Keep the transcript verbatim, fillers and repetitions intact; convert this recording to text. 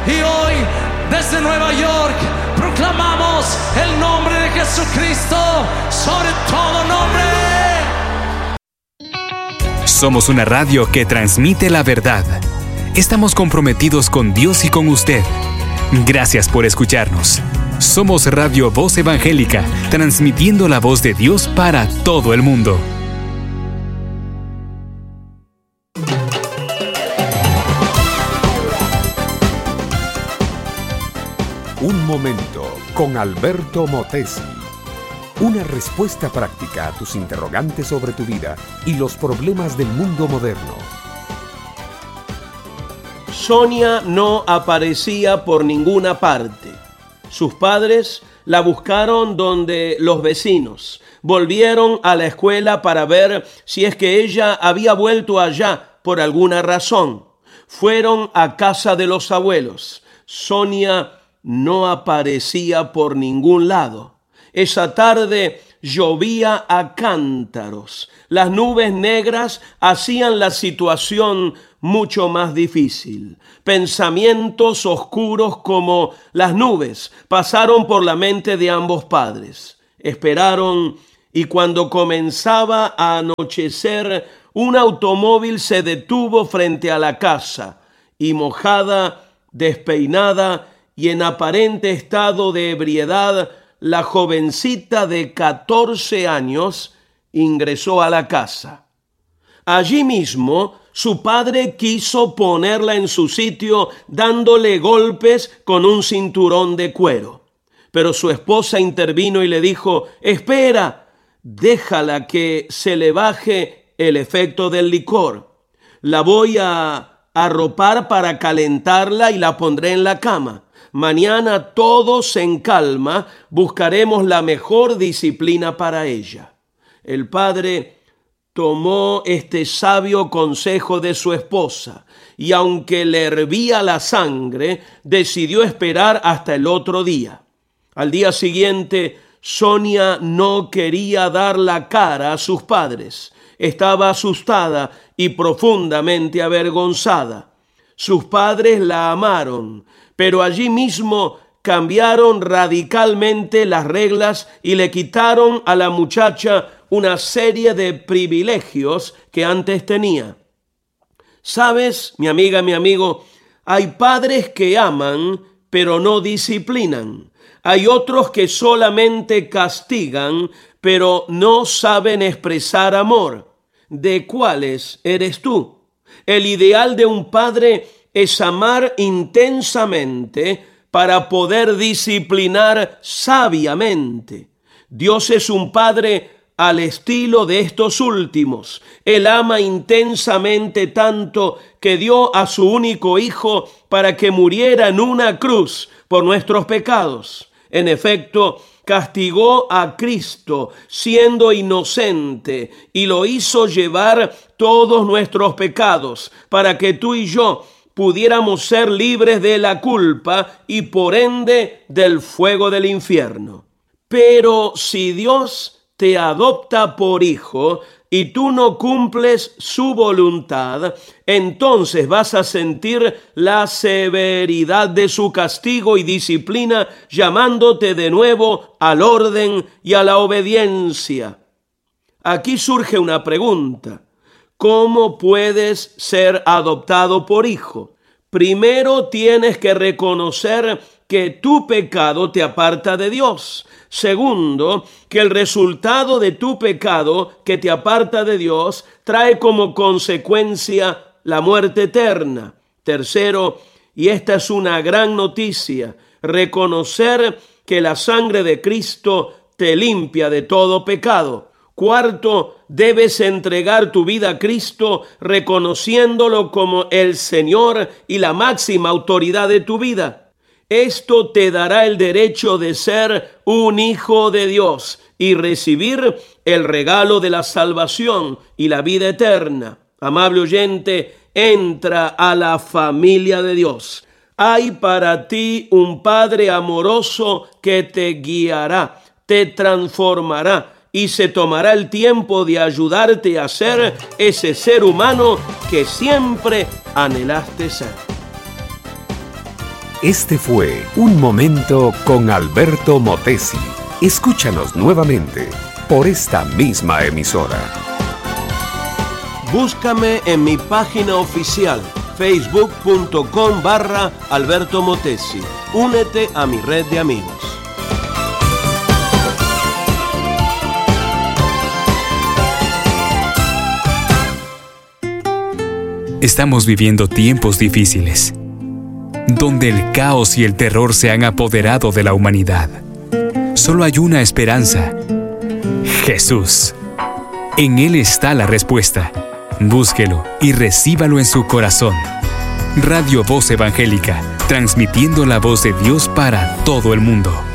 Y hoy, desde Nueva York, proclamamos el nombre de Jesucristo sobre todo nombre. Somos una radio que transmite la verdad. Estamos comprometidos con Dios y con usted. Gracias por escucharnos. Somos Radio Voz Evangélica, transmitiendo la voz de Dios para todo el mundo. Un momento con Alberto Motesi. Una respuesta práctica a tus interrogantes sobre tu vida y los problemas del mundo moderno. Sonia no aparecía por ninguna parte. Sus padres la buscaron donde los vecinos. Volvieron a la escuela para ver si es que ella había vuelto allá por alguna razón. Fueron a casa de los abuelos. Sonia no aparecía por ningún lado. Esa tarde llovía a cántaros. Las nubes negras hacían la situación mucho más difícil. Pensamientos oscuros como las nubes pasaron por la mente de ambos padres. Esperaron y cuando comenzaba a anochecer, un automóvil se detuvo frente a la casa y mojada, despeinada y en aparente estado de ebriedad, la jovencita de catorce años ingresó a la casa. Allí mismo, su padre quiso ponerla en su sitio dándole golpes con un cinturón de cuero. Pero su esposa intervino y le dijo: «Espera, déjala que se le baje el efecto del licor. La voy a arropar para calentarla y la pondré en la cama. Mañana todos en calma buscaremos la mejor disciplina para ella». El padre tomó este sabio consejo de su esposa y aunque le hervía la sangre, decidió esperar hasta el otro día. Al día siguiente, Sonia no quería dar la cara a sus padres. Estaba asustada y profundamente avergonzada. Sus padres la amaron, pero allí mismo cambiaron radicalmente las reglas y le quitaron a la muchacha una serie de privilegios que antes tenía. ¿Sabes, mi amiga, mi amigo? Hay padres que aman, pero no disciplinan. Hay otros que solamente castigan, pero no saben expresar amor. ¿De cuáles eres tú? El ideal de un padre es amar intensamente para poder disciplinar sabiamente. Dios es un padre al estilo de estos últimos. Él ama intensamente tanto que dio a su único hijo para que muriera en una cruz por nuestros pecados. En efecto, castigó a Cristo siendo inocente y lo hizo llevar todos nuestros pecados para que tú y yo pudiéramos ser libres de la culpa y por ende del fuego del infierno. Pero si Dios te adopta por hijo y tú no cumples su voluntad, entonces vas a sentir la severidad de su castigo y disciplina, llamándote de nuevo al orden y a la obediencia. Aquí surge una pregunta: ¿cómo puedes ser adoptado por hijo? Primero tienes que reconocer que tu pecado te aparta de Dios. Segundo, que el resultado de tu pecado que te aparta de Dios trae como consecuencia la muerte eterna. Tercero, y esta es una gran noticia, reconocer que la sangre de Cristo te limpia de todo pecado. Cuarto, debes entregar tu vida a Cristo reconociéndolo como el Señor y la máxima autoridad de tu vida. Esto te dará el derecho de ser un hijo de Dios y recibir el regalo de la salvación y la vida eterna. Amable oyente, entra a la familia de Dios. Hay para ti un Padre amoroso que te guiará, te transformará y se tomará el tiempo de ayudarte a ser ese ser humano que siempre anhelaste ser. Este fue Un Momento con Alberto Motesi. Escúchanos nuevamente por esta misma emisora. Búscame en mi página oficial facebook punto com barra Alberto Motesi. Únete a mi red de amigos. Estamos viviendo tiempos difíciles, donde el caos y el terror se han apoderado de la humanidad. Solo hay una esperanza: Jesús. En Él está la respuesta. Búsquelo y recíbalo en su corazón. Radio Voz Evangélica, transmitiendo la voz de Dios para todo el mundo.